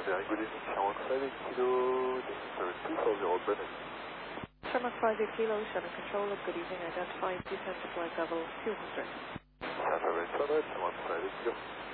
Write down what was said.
Very good evening, Shamrock 5 Kilo, service 240 Brennan. Shamrock 5 Kilo, Shannon Controller, good evening, identify descent to flight level 200. Shamrock 5 Kilo.